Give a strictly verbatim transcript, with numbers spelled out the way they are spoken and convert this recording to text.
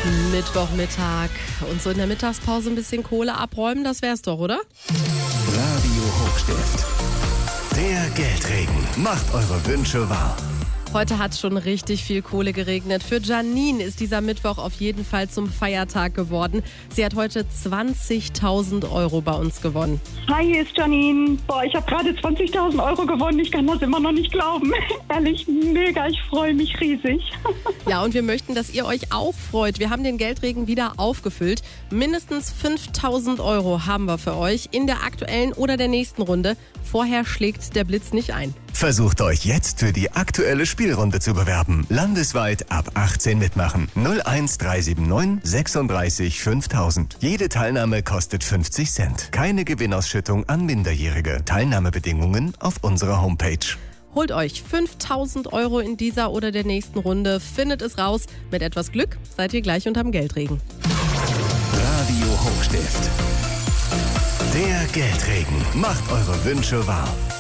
Mittwochmittag und so in der Mittagspause ein bisschen Kohle abräumen, das wär's doch, oder? Radio Hochstift. Der Geldregen macht eure Wünsche wahr. Heute hat schon richtig viel Kohle geregnet. Für Janine ist dieser Mittwoch auf jeden Fall zum Feiertag geworden. Sie hat heute zwanzigtausend Euro bei uns gewonnen. Hi, hier ist Janine. Boah, ich habe gerade zwanzigtausend Euro gewonnen. Ich kann das immer noch nicht glauben. Ehrlich, mega. Ich freue mich riesig. Ja, und wir möchten, dass ihr euch auch freut. Wir haben den Geldregen wieder aufgefüllt. Mindestens fünftausend Euro haben wir für euch in der aktuellen oder der nächsten Runde. Vorher schlägt der Blitz nicht ein. Versucht euch jetzt für die aktuelle Spielrunde zu bewerben. Landesweit ab achtzehn mitmachen. null eins drei sieben neun sechsunddreißig fünftausend. Jede Teilnahme kostet fünfzig Cent. Keine Gewinnausschüttung an Minderjährige. Teilnahmebedingungen auf unserer Homepage. Holt euch fünftausend Euro in dieser oder der nächsten Runde. Findet es raus. Mit etwas Glück seid ihr gleich unterm Geldregen. Radio Hochstift. Der Geldregen macht eure Wünsche wahr.